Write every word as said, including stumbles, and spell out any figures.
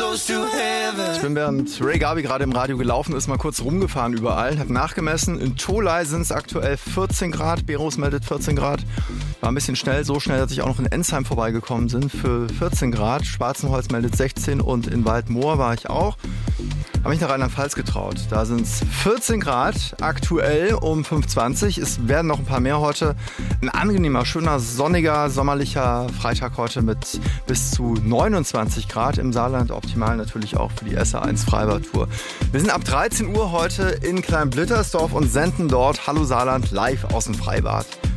Ich bin während Ray Gabi gerade im Radio gelaufen ist, mal kurz rumgefahren überall, hat nachgemessen. In Tholey sind es aktuell vierzehn Grad, Berus meldet vierzehn Grad. War ein bisschen schnell, so schnell, dass ich auch noch in Ensheim vorbeigekommen sind für vierzehn Grad. Schwarzenholz meldet sechzehn und in Waldmoor war ich auch. Habe mich nach Rheinland-Pfalz getraut. Da sind es vierzehn Grad, aktuell um fünf Uhr zwanzig. Es werden noch ein paar mehr heute. Ein angenehmer, schöner, sonniger, sommerlicher Freitag heute mit bis zu neunundzwanzig Grad im Saarland. Optimal natürlich auch für die S A eins Freibad-Tour. Wir sind ab dreizehn Uhr heute in Kleinblittersdorf und senden dort Hallo Saarland live aus dem Freibad.